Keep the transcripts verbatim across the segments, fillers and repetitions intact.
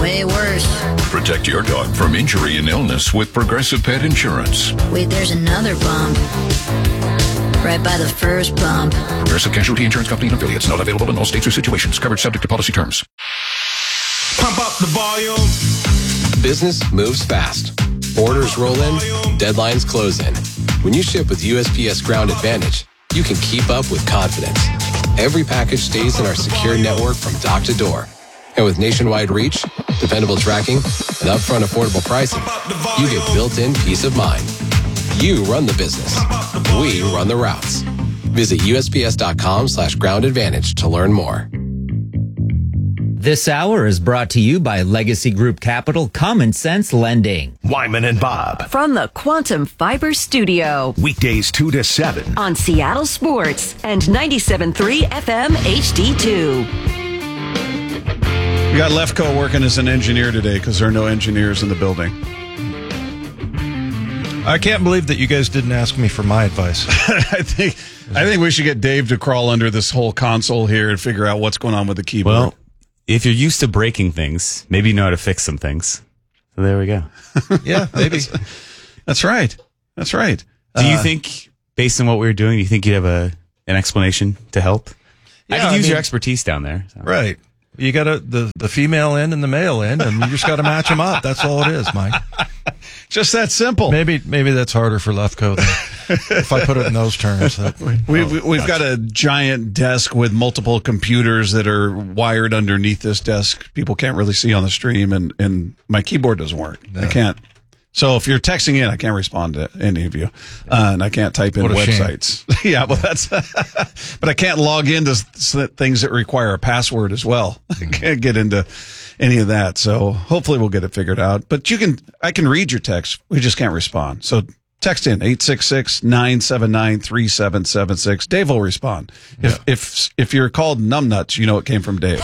Way worse. Protect your dog from injury and illness with Progressive Pet Insurance. Wait, there's another bump. Right by the first bump. Progressive Casualty Insurance Company and affiliates. Not available in all states or situations. Coverage subject to policy terms. Pump up the volume. Business moves fast. Orders roll in. Deadlines close in. When you ship with U S P S Ground Advantage, you can keep up with confidence. Every package stays in our secure network from dock to door. And with nationwide reach, dependable tracking, and upfront affordable pricing, you get built-in peace of mind. You run the business. We run the routes. Visit U S P S dot com slash ground advantage to learn more. This hour is brought to you by Legacy Group Capital Common Sense Lending. Wyman and Bob. From the Quantum Fiber Studio. Weekdays two to seven. On Seattle Sports and ninety-seven point three F M H D two. We got Lefko working as an engineer today because there are no engineers in the building. I can't believe that you guys didn't ask me for my advice. I think I think we should get Dave to crawl under this whole console here and figure out what's going on with the keyboard. Well, if you're used to breaking things, maybe you know how to fix some things. So there we go. Yeah, maybe. That's right. That's right. Do you Uh, think, based on what we were doing, do you think you'd have a an explanation to help? I Yeah, could I use mean- your expertise down there. So. Right. You got to the, the female end and the male end, and you just got to match them up. That's all it is, Mike. Just that simple. Maybe maybe that's harder for Lefko than if I put it in those terms. That, We, we, we've got a giant desk with multiple computers that are wired underneath this desk. People can't really see on the stream, and, and my keyboard doesn't work. I can't. So if you're texting in, I can't respond to any of you, uh, and I can't type in What a shame. websites. Yeah, well, that's. But I can't log into s- things that require a password as well. I can't get into any of that. So hopefully we'll get it figured out. But you can. I can read your text. We just can't respond. So text in eight six six, nine seven nine, three seven seven six. Dave will respond. If Yeah. if if you're called numbnuts, you know it came from Dave.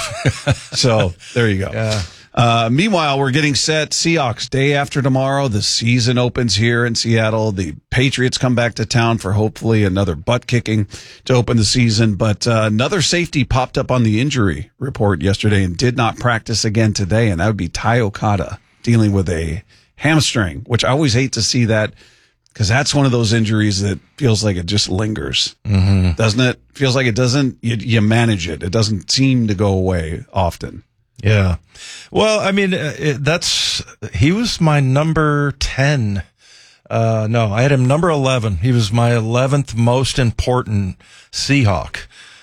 So there you go. Yeah. Uh, meanwhile, we're getting set. Seahawks day after tomorrow. The season opens here in Seattle. The Patriots come back to town for hopefully another butt kicking to open the season. But uh, another safety popped up on the injury report yesterday and did not practice again today. And that would be Tai Okada dealing with a hamstring, which I always hate to see that because that's one of those injuries that feels like it just lingers, mm-hmm. doesn't it? Feels like it doesn't, you, you manage it. It doesn't seem to go away often. Yeah. Well, I mean, uh, it, that's, he was my number ten. Uh, no, I had him number eleven. He was my eleventh most important Seahawk.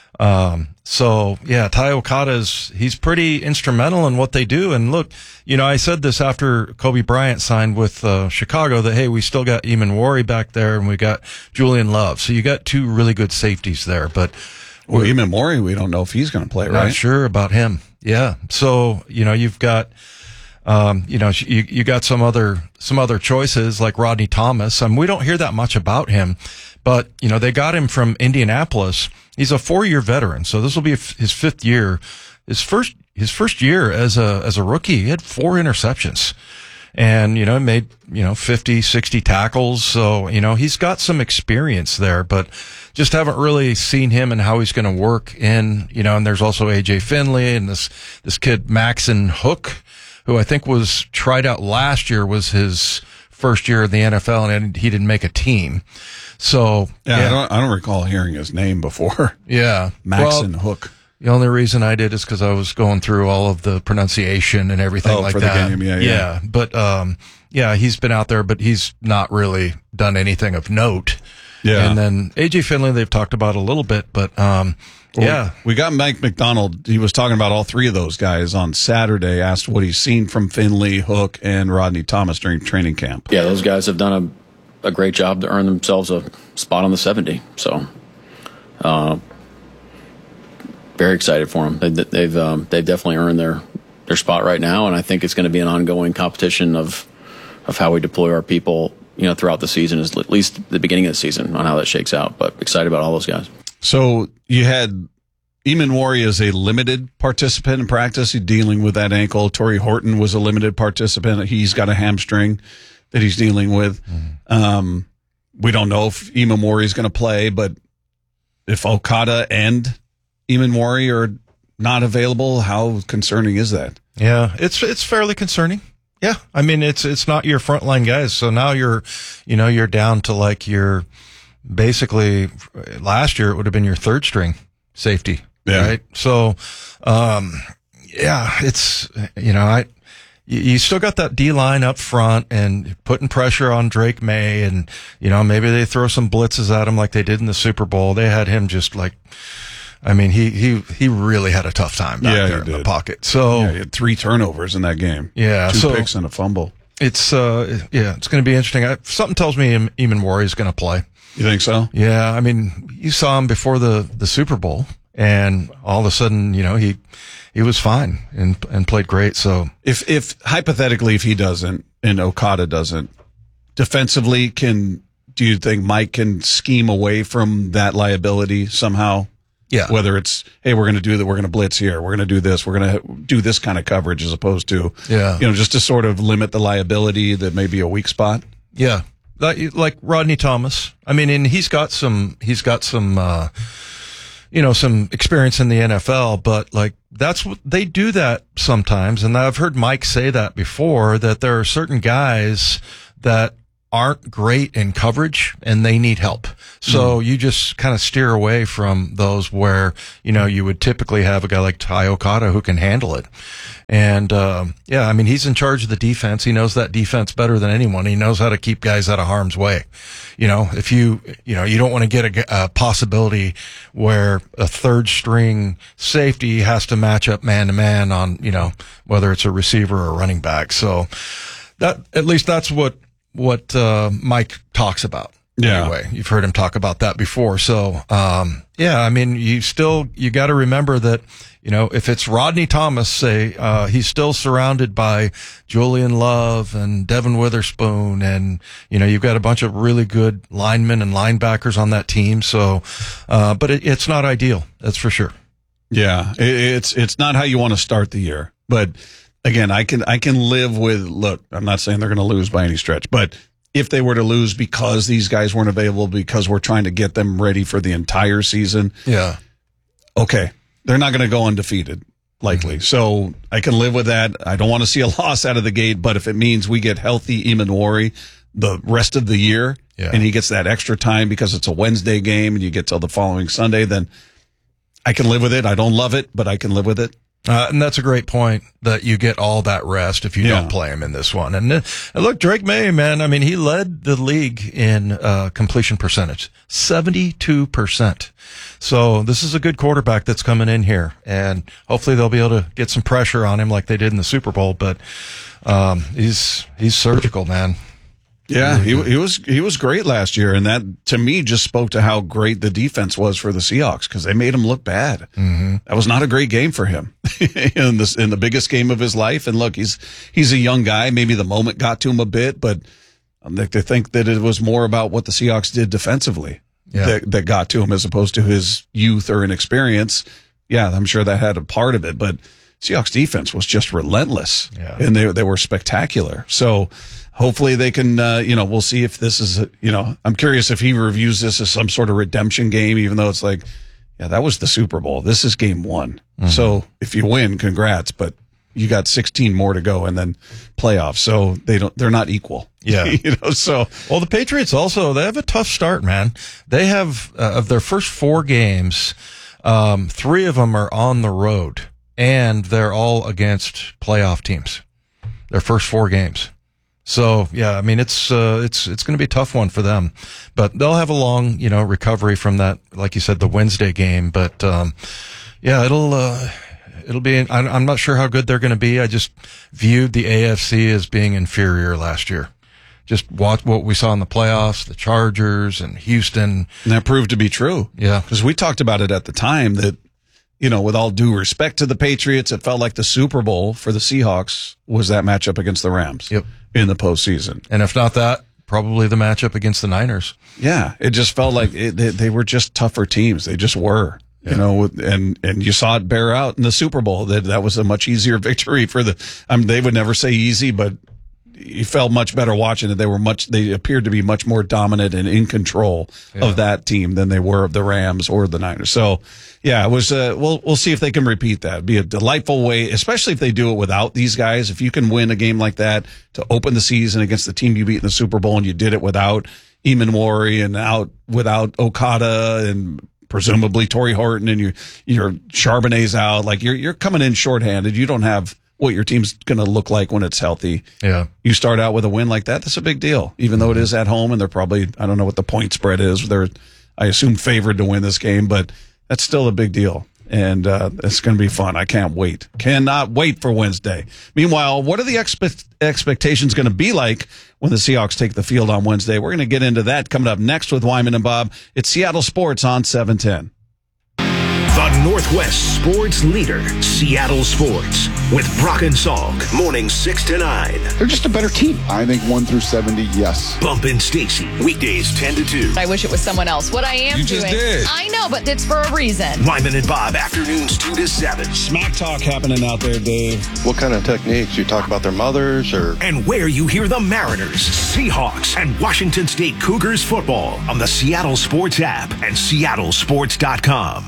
Um, so yeah, Tai Okada's, he's pretty instrumental in what they do. And look, you know, I said this after Kobe Bryant signed with, uh, Chicago that, hey, we still got Eamon Wari back there and we got Julian Love. So you got two really good safeties there, but Well, even Maury, we don't know if he's going to play, right? not sure about him. Yeah. So, you know, you've got, um, you know, you, you got some other, some other choices like Rodney Thomas. I mean, we don't hear that much about him, but, you know, they got him from Indianapolis. He's a four year veteran. So this will be his fifth year. His first, his first year as a, as a rookie, he had four interceptions and, you know, made, you know, fifty, sixty tackles. So, you know, he's got some experience there, but just haven't really seen him and how he's going to work in, you know, and there's also A J Finley and this, this kid Maxon Hook, who I think was tried out last year, was his first year in the N F L and he didn't make a team. So, Yeah, yeah. I don't, I don't recall hearing his name before. Yeah. Maxon Well, Hook. the only reason I did is because I was going through all of the pronunciation and everything Oh, like for the that. game, yeah, yeah. But, um, yeah, he's been out there, but he's not really done anything of note. Yeah. And then A J Finley, they've talked about a little bit, but, um, Well, yeah. We got Mike McDonald. He was talking about all three of those guys on Saturday, asked what he's seen from Finley, Hook, and Rodney Thomas during training camp. Yeah, those guys have done a, a great job to earn themselves a spot on the seventy. So, uh, very excited for them. They, they've um, they've definitely earned their, their spot right now, and I think it's going to be an ongoing competition of of how we deploy our people, you know, throughout the season, is at least the beginning of the season, on how that shakes out. But excited about all those guys. So you had Eamon Wari as a limited participant in practice. He's dealing with that ankle. Torrey Horton was a limited participant. He's got a hamstring that he's dealing with. Mm-hmm. Um, we don't know if Eamon Wari is going to play, but if Okada and Eamon Wari are not available, how concerning is that? Yeah, it's it's fairly concerning. Yeah, I mean it's it's not your frontline guys, so now you're, you know, you're down to like your basically last year it would have been your third string safety, yeah. right? So, um, yeah, it's you know I. You still got that D line up front and putting pressure on Drake May, and you know maybe they throw some blitzes at him like they did in the Super Bowl. They had him just like, I mean he he he really had a tough time back yeah, there in did. the pocket. So yeah, he had three turnovers in that game. Yeah, two so picks and a fumble. It's uh yeah, it's going to be interesting. I, something tells me Eamon Warrior is going to play. You think so? Yeah, I mean you saw him before the the Super Bowl, and all of a sudden you know he. He was fine and and played great. So if if hypothetically if he doesn't and Okada doesn't, defensively, can do you think Mike can scheme away from that liability somehow? Yeah. Whether it's hey, we're going to do that, we're going to blitz here, we're going to do this, we're going to do this kind of coverage as opposed to yeah, you know, just to sort of limit the liability that may be a weak spot. Yeah, like, like Rodney Thomas. I mean, and he's got some he's got some. Uh, you know, some experience in the N F L, but like that's what they do that sometimes. And I've heard Mike say that before, that there are certain guys that aren't great in coverage and they need help. So mm. you just kind of steer away from those where, you know, you would typically have a guy like Ty Okada who can handle it. And, um, yeah, I mean, he's in charge of the defense. He knows that defense better than anyone. He knows how to keep guys out of harm's way. You know, if you, you know, you don't want to get a, a possibility where a third string safety has to match up man to man on, you know, whether it's a receiver or a running back. So that, at least that's what, what, uh, Mike talks about. Yeah. Anyway, you've heard him talk about that before. So, um, yeah, I mean, you still, you got to remember that, you know, if it's Rodney Thomas, say, uh, he's still surrounded by Julian Love and Devin Witherspoon, and, you know, you've got a bunch of really good linemen and linebackers on that team. So, uh, but it, it's not ideal. That's for sure. Yeah. It, it's, it's not how you want to start the year. But again, I can, I can live with, look, I'm not saying they're going to lose by any stretch, but if they were to lose because these guys weren't available because we're trying to get them ready for the entire season. Yeah. Okay. They're not going to go undefeated, likely. Mm-hmm. So I can live with that. I don't want to see a loss out of the gate, but if it means we get healthy Eamon Warrior the rest of the year yeah. and he gets that extra time because it's a Wednesday game and you get till the following Sunday, then I can live with it. I don't love it, but I can live with it. Uh, and that's a great point that you get all that rest if you yeah. don't play him in this one. And, uh, and look, Drake May, man, I mean, he led the league in uh, completion percentage, seventy-two percent. So this is a good quarterback that's coming in here, and hopefully they'll be able to get some pressure on him like they did in the Super Bowl. But um, he's he's surgical, man. Yeah, he he was he was great last year, and that to me just spoke to how great the defense was for the Seahawks because they made him look bad. Mm-hmm. That was not a great game for him in this in the biggest game of his life. And look, he's he's a young guy. Maybe the moment got to him a bit, but I think that it was more about what the Seahawks did defensively yeah. that that got to him as opposed to his youth or inexperience. Yeah, I'm sure that had a part of it, but Seahawks defense was just relentless, yeah. and they they were spectacular. So. Hopefully they can, uh, you know, we'll see if this is, a, you know, I'm curious if he reviews this as some sort of redemption game, even though it's like, yeah, that was the Super Bowl. This is game one. Mm-hmm. So if you win, congrats, but you got sixteen more to go and then playoffs. So they don't, they're not equal. Yeah. you know, so. Well, the Patriots also, they have a tough start, man. They have, uh, of their first four games, um, three of them are on the road and they're all against playoff teams. Their first four games. So yeah, I mean it's uh, it's it's going to be a tough one for them, but they'll have a long you know recovery from that, like you said, the Wednesday game. But um, yeah, it'll uh, it'll be. I'm not sure how good they're going to be. I just viewed the A F C as being inferior last year. Just watch what we saw in the playoffs, the Chargers and Houston, and that proved to be true. Yeah, because we talked about it at the time that. You know, with all due respect to the Patriots, it felt like the Super Bowl for the Seahawks was that matchup against the Rams yep. in the postseason. And if not that, probably the matchup against the Niners. Yeah, it just felt like it, they, they were just tougher teams. They just were, yeah. you know, and, and you saw it bear out in the Super Bowl. That that was a much easier victory for the, I mean, they would never say easy, but you felt much better watching it. They were much, they appeared to be much more dominant and in control yeah. of that team than they were of the Rams or the Niners. So, yeah, it was, uh, we'll, we'll see if they can repeat that. It'd be a delightful way, especially if they do it without these guys. If you can win a game like that to open the season against the team you beat in the Super Bowl and you did it without Eamon and out without Okada and presumably Torrey Horton and your, your Charbonnet's out, like you're, you're coming in shorthanded. You don't have what your team's going to look like when it's healthy. Yeah. You start out with a win like that, that's a big deal, even though it is at home and they're probably, I don't know what the point spread is. They're, I assume, favored to win this game, but that's still a big deal. And uh, it's going to be fun. I can't wait. Cannot wait for Wednesday. Meanwhile, what are the expe- expectations going to be like when the Seahawks take the field on Wednesday? We're going to get into that coming up next with Wyman and Bob. It's Seattle Sports on seven ten. The Northwest sports leader, Seattle Sports, with Brock and Salk, morning six to nine. They're just a better team. I think one through seventy, yes. Bump and Stacy, weekdays ten to two. I wish it was someone else. What I am You doing. just did. I know, but it's for a reason. Wyman and Bob, afternoons two to seven. Smack talk happening out there, Dave. What kind of techniques? You talk about their mothers or? And where you hear the Mariners, Seahawks, and Washington State Cougars football on the Seattle Sports app and seattle sports dot com.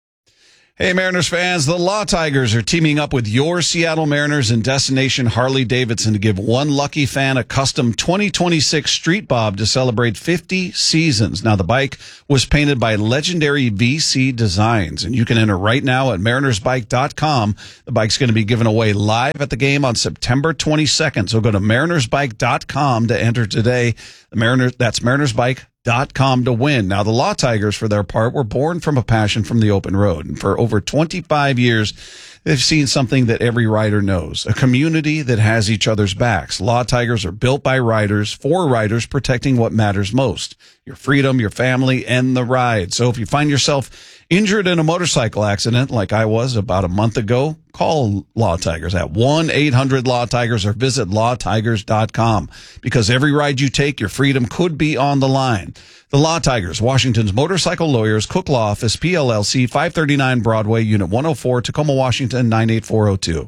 Hey, Mariners fans, the Law Tigers are teaming up with your Seattle Mariners and Destination Harley-Davidson to give one lucky fan a custom twenty twenty-six Street Bob to celebrate fifty seasons. Now, the bike was painted by legendary V C Designs, and you can enter right now at mariners bike dot com. The bike's going to be given away live at the game on September twenty-second, so go to mariners bike dot com to enter today. The Mariners, that's mariners bike dot com to win. Now, the Law Tigers, for their part, were born from a passion from the open road. And for over twenty-five years, they've seen something that every rider knows, a community that has each other's backs. Law Tigers are built by riders, for riders, protecting what matters most, your freedom, your family, and the ride. So if you find yourself injured in a motorcycle accident like I was about a month ago, call Law Tigers at one eight hundred law tigers or visit law tigers dot com, because every ride you take, your freedom could be on the line. The Law Tigers, Washington's motorcycle lawyers, Cook Law Office, P L L C, five thirty-nine Broadway, Unit one oh four, Tacoma, Washington, nine eight four oh two.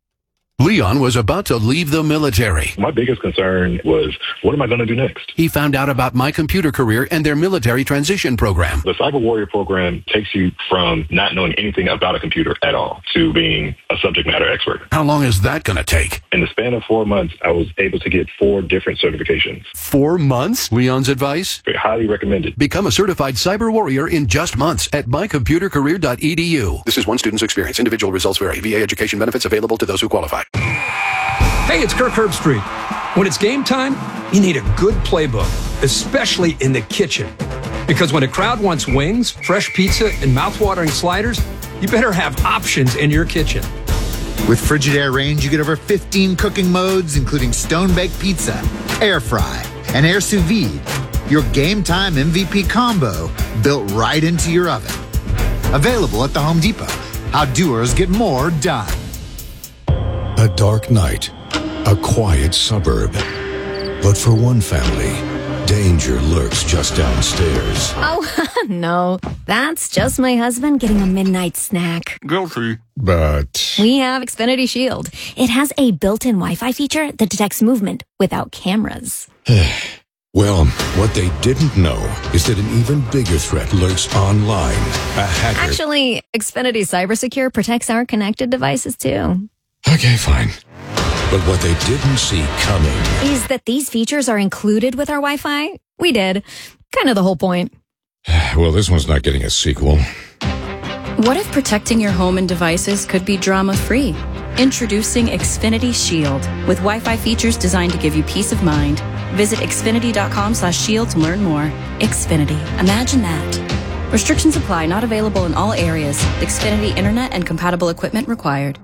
Leon was about to leave the military. My biggest concern was, what am I going to do next? He found out about My Computer Career and their military transition program. The Cyber Warrior program takes you from not knowing anything about a computer at all to being a subject matter expert. How long is that going to take? In the span of four months, I was able to get four different certifications. Four months? Leon's advice? Highly recommended. Become a certified cyber warrior in just months at my computer career dot e d u. This is one student's experience. Individual results vary. V A education benefits available to those who qualify. Hey, it's Kirk Herbstreit. When it's game time, you need a good playbook, especially in the kitchen. Because when a crowd wants wings, fresh pizza, and mouthwatering sliders, you better have options in your kitchen. With Frigidaire Range, you get over fifteen cooking modes, including stone-baked pizza, air fry, and air sous vide. Your game time M V P combo built right into your oven. Available at the Home Depot. How doers get more done. A dark night, a quiet suburb. But for one family, danger lurks just downstairs. Oh, no. That's just my husband getting a midnight snack. Guilty. But We have Xfinity Shield. It has a built-in Wi-Fi feature that detects movement without cameras. well, what they didn't know is that an even bigger threat lurks online. A hacker. Actually, Xfinity CyberSecure protects our connected devices, too. Okay, fine. But what they didn't see coming is that these features are included with our Wi-Fi. We did. Kind of the whole point. Well, this one's not getting a sequel. What if protecting your home and devices could be drama-free? Introducing Xfinity Shield with Wi-Fi features designed to give you peace of mind. Visit xfinity dot com slash shield to learn more. Xfinity. Imagine that. Restrictions apply. Not available in all areas. Xfinity Internet and compatible equipment required.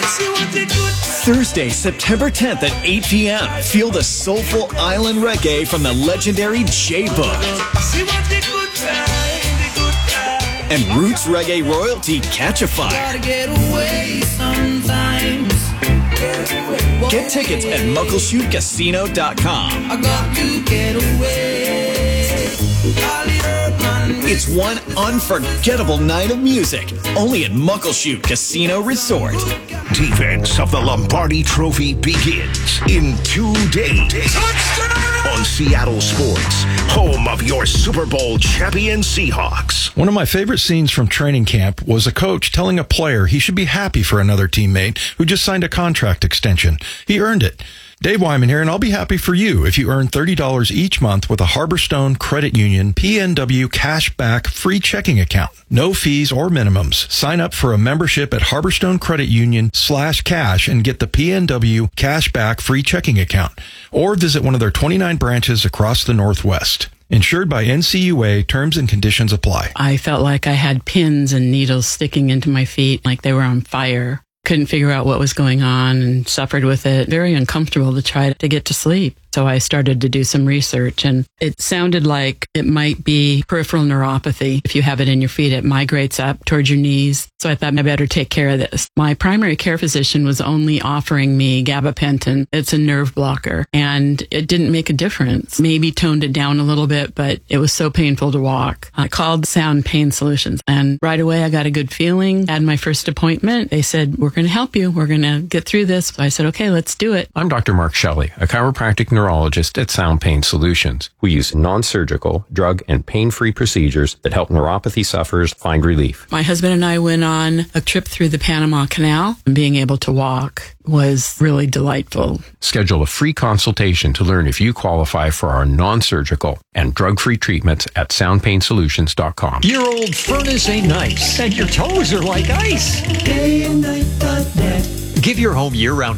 Thursday, September tenth at eight p.m. Feel the soulful island reggae from the legendary J-Book. And Roots Reggae royalty Catch a Fire. Get tickets at muckleshoot casino dot com. It's one unforgettable night of music, only at Muckleshoot Casino Resort. Defense of the Lombardi Trophy begins in two days. On Seattle Sports, home of your Super Bowl champion Seahawks. One of my favorite scenes from training camp was a coach telling a player he should be happy for another teammate who just signed a contract extension. He earned it. Dave Wyman here, and I'll be happy for you if you earn thirty dollars each month with a Harborstone Credit Union P N W Cashback free checking account. No fees or minimums. Sign up for a membership at Harborstone Credit Union slash cash and get the P N W Cashback free checking account. Or visit one of their twenty-nine branches across the Northwest. Insured by N C U A, terms and conditions apply. I felt like I had pins and needles sticking into my feet, like they were on fire. Couldn't figure out what was going on and suffered with it. Very uncomfortable to try to get to sleep. So I started to do some research, and it sounded like it might be peripheral neuropathy. If you have it in your feet, it migrates up towards your knees. So I thought I better take care of this. My primary care physician was only offering me gabapentin. It's a nerve blocker, and it didn't make a difference. Maybe toned it down a little bit, but it was so painful to walk. I called Sound Pain Solutions, and right away I got a good feeling. Had my first appointment. They said, we're going to help you. We're going to get through this. So I said, okay, let's do it. I'm Doctor Mark Shelley, a chiropractic neurologist at Sound Pain Solutions. We use non-surgical, drug, and pain-free procedures that help neuropathy sufferers find relief. My husband and I went on a trip through the Panama Canal, and being able to walk was really delightful. Schedule a free consultation to learn if you qualify for our non-surgical and drug-free treatments at sound pain solutions dot com. Your old furnace ain't nice, and your toes are like ice. day and night dot net. Give your home year-round